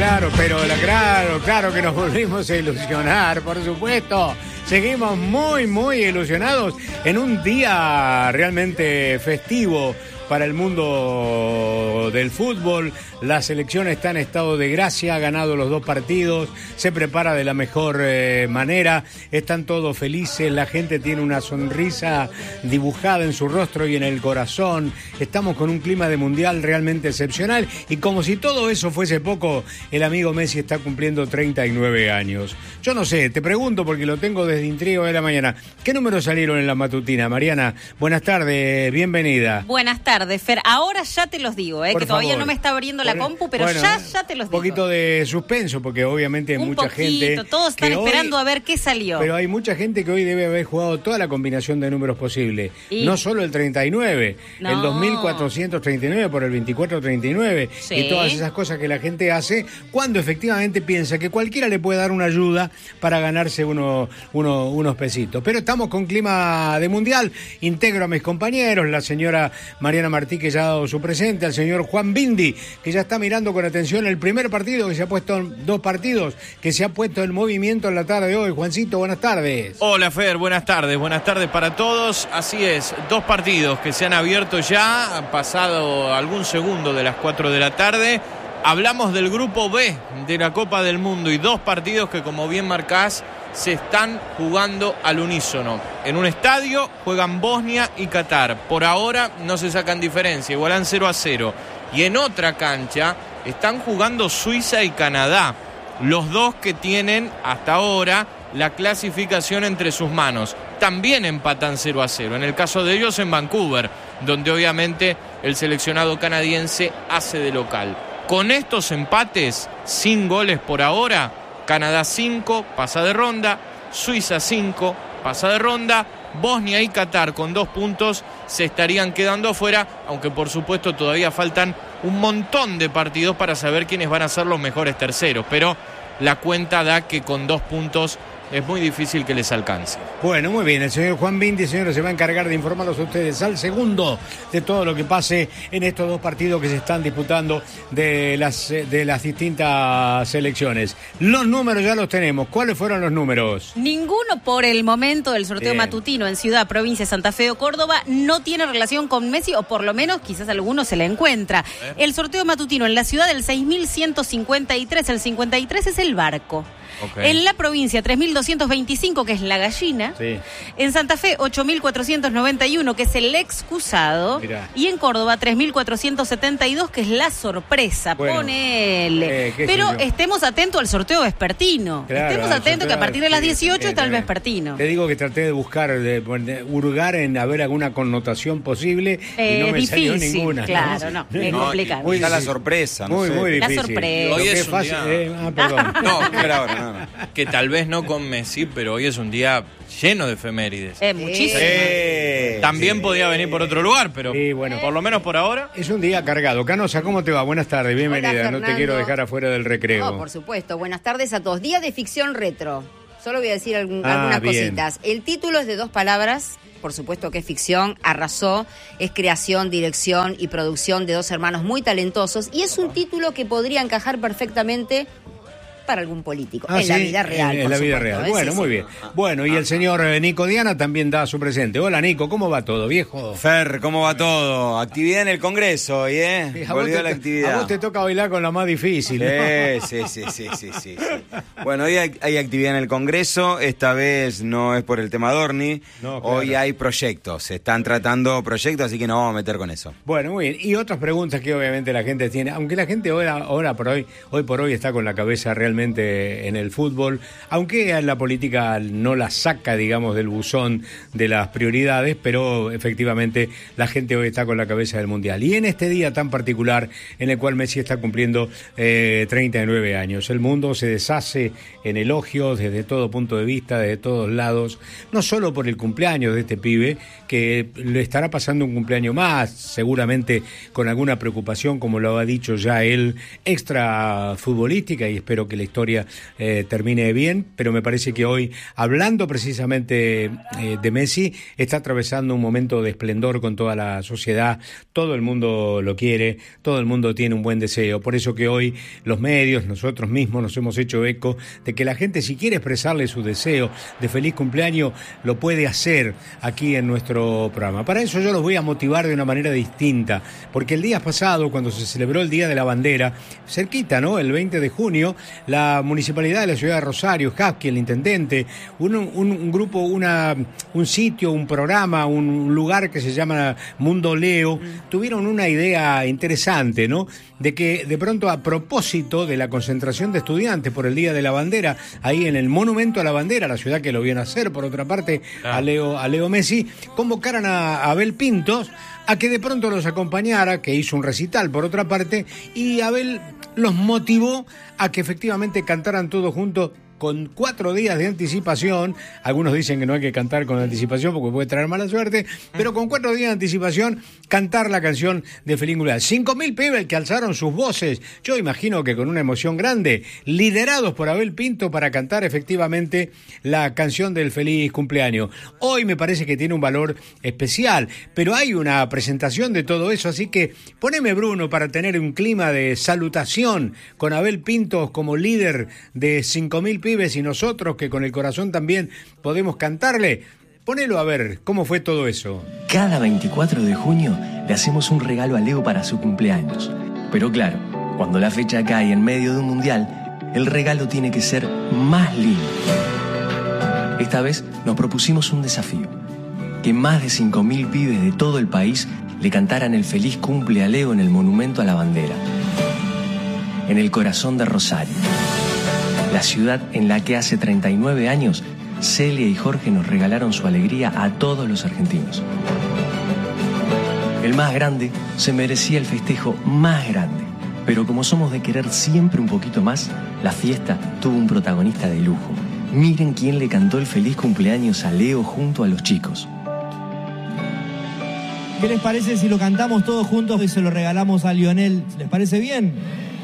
claro que nos volvimos a ilusionar, por supuesto. Seguimos muy, muy ilusionados en un día realmente festivo para el mundo del fútbol. La selección está en estado de gracia, ha ganado los 2 partidos, se prepara de la mejor manera, están todos felices, la gente tiene una sonrisa dibujada en su rostro y en el corazón. Estamos con un clima de mundial realmente excepcional y como si todo eso fuese poco, el amigo Messi está cumpliendo 39 años. Yo no sé, te pregunto porque lo tengo desde intrigo de la mañana. ¿Qué números salieron en la matutina? Mariana, buenas tardes, bienvenida. Buenas tardes, Fer. Ahora ya te los digo, que todavía no me está abriendo la compu, pero bueno, ya te los digo. Un poquito de suspenso, porque obviamente hay mucha gente. Todos están esperando a ver qué salió. Pero hay mucha gente que hoy debe haber jugado toda la combinación de números posible. No solo el 39, el 2439 por el 2439 y todas esas cosas que la gente hace cuando efectivamente piensa que cualquiera le puede dar una ayuda para ganarse unos pesitos. Pero estamos con clima de mundial. Integro a mis compañeros, la señora Mariana Martí, que ya ha dado su presente, al señor Juan Bindi, que ya está mirando con atención el primer partido que se ha puesto, 2 partidos que se ha puesto en movimiento en la tarde de hoy. Juancito, buenas tardes. Hola Fer, buenas tardes para todos. Así es, 2 partidos que se han abierto ya, han pasado algún segundo de las 4 de la tarde. Hablamos del grupo B de la Copa del Mundo y 2 partidos que, como bien marcás, se están jugando al unísono. En un estadio juegan Bosnia y Qatar. Por ahora no se sacan diferencia, igualan 0-0. Y en otra cancha están jugando Suiza y Canadá. Los 2 que tienen hasta ahora la clasificación entre sus manos. También empatan 0-0. En el caso de ellos en Vancouver, donde obviamente el seleccionado canadiense hace de local. Con estos empates, sin goles por ahora, Canadá 5, pasa de ronda, Suiza 5, pasa de ronda, Bosnia y Qatar con 2 puntos se estarían quedando afuera, aunque por supuesto todavía faltan un montón de partidos para saber quiénes van a ser los mejores terceros, pero la cuenta da que con 2 puntos es muy difícil que les alcance. Bueno, muy bien, el señor Juan Bindi, señor, se va a encargar de informarlos a ustedes al segundo de todo lo que pase en estos 2 partidos que se están disputando de las distintas selecciones. Los números ya los tenemos. ¿Cuáles fueron los números? Ninguno por el momento del sorteo matutino en Ciudad, Provincia, Santa Fe o Córdoba no tiene relación con Messi, o por lo menos quizás alguno se le encuentra. El sorteo matutino en la ciudad, el 6.153, el 53 es el barco. Okay. En la provincia 3.225, que es la gallina. Sí. En Santa Fe 8.491, que es el excusado. Mirá. Y en Córdoba 3.472, que es la sorpresa. Bueno, ponele. Pero estemos atentos al sorteo vespertino. Claro, estemos atentos que a partir de las 18 está el vespertino. Te digo que traté de buscar, de hurgar en haber alguna connotación posible y no me difícil, salió ninguna. Claro, no, es complicado. Muy está la sorpresa. Muy difícil. La sorpresa. Hoy es fácil. Perdón. No. Que tal vez no con Messi, pero hoy es un día lleno de efemérides. Muchísimo. También podía venir por otro lugar, pero bueno, por lo menos por ahora. Es un día cargado. Canosa, ¿cómo te va? Buenas tardes, bienvenida. No te quiero dejar afuera del recreo. No, por supuesto. Buenas tardes a todos. Día de ficción retro. Solo voy a decir algunas cositas. El título es de 2 palabras. Por supuesto que es ficción, arrasó, es creación, dirección y producción de 2 hermanos muy talentosos. Y es un título que podría encajar perfectamente para algún político, la vida real. En la vida real. Bueno, muy bien. Bueno, y el señor Nico Diana también da su presente. Hola, Nico, ¿cómo va todo, viejo? Fer, ¿cómo va todo? Actividad en el Congreso hoy, Volvió la actividad. A vos te toca bailar con la más difícil, ¿no? Sí. Bueno, hoy hay actividad en el Congreso, esta vez no es por el tema Dorni, no, claro. Hoy hay proyectos, se están tratando proyectos, así que nos vamos a meter con eso. Bueno, muy bien. Y otras preguntas que obviamente la gente tiene, aunque la gente hoy por hoy está con la cabeza realmente en el fútbol, aunque la política no la saca, digamos, del buzón de las prioridades, pero efectivamente la gente hoy está con la cabeza del Mundial. Y en este día tan particular en el cual Messi está cumpliendo 39 años, el mundo se deshace en elogios desde todo punto de vista, desde todos lados, no solo por el cumpleaños de este pibe, que le estará pasando un cumpleaños más, seguramente con alguna preocupación, como lo ha dicho ya él, extra futbolística, y espero que le historia termine bien, pero me parece que hoy, hablando precisamente de Messi, está atravesando un momento de esplendor con toda la sociedad, todo el mundo lo quiere, todo el mundo tiene un buen deseo, por eso que hoy los medios, nosotros mismos nos hemos hecho eco de que la gente, si quiere expresarle su deseo de feliz cumpleaños, lo puede hacer aquí en nuestro programa. Para eso yo los voy a motivar de una manera distinta, porque el día pasado, cuando se celebró el Día de la Bandera, cerquita, ¿no? El 20 de junio, la Municipalidad de la Ciudad de Rosario, Hapki, el intendente, un grupo, un sitio, un programa, un lugar que se llama Mundo Leo, tuvieron una idea interesante, ¿no? De que de pronto, a propósito de la concentración de estudiantes por el Día de la Bandera, ahí en el Monumento a la Bandera, la ciudad que lo vio nacer, por otra parte, a Leo Messi, convocaran a Abel Pintos a que de pronto los acompañara, que hizo un recital por otra parte, y Abel los motivó a que efectivamente cantaran todos juntos con 4 días de anticipación. Algunos dicen que no hay que cantar con anticipación porque puede traer mala suerte, pero con 4 días de anticipación cantar la canción de Feliz Cumpleaños. 5.000 pibes que alzaron sus voces, yo imagino que con una emoción grande, liderados por Abel Pinto para cantar efectivamente la canción del Feliz Cumpleaños. Hoy me parece que tiene un valor especial, pero hay una presentación de todo eso, así que poneme, Bruno, para tener un clima de salutación con Abel Pinto como líder de 5.000 pibes y nosotros que con el corazón también podemos cantarle. Ponelo a ver cómo fue todo eso. Cada 24 de junio le hacemos un regalo a Leo para su cumpleaños. Pero claro, cuando la fecha cae en medio de un mundial, el regalo tiene que ser más lindo. Esta vez nos propusimos un desafío: que más de 5.000 pibes de todo el país le cantaran el feliz cumple a Leo en el Monumento a la Bandera, en el corazón de Rosario, la ciudad en la que hace 39 años Celia y Jorge nos regalaron su alegría a todos los argentinos. El más grande se merecía el festejo más grande, pero como somos de querer siempre un poquito más, la fiesta tuvo un protagonista de lujo. Miren quién le cantó el feliz cumpleaños a Leo junto a los chicos. ¿Qué les parece si lo cantamos todos juntos y se lo regalamos a Lionel? ¿Les parece bien?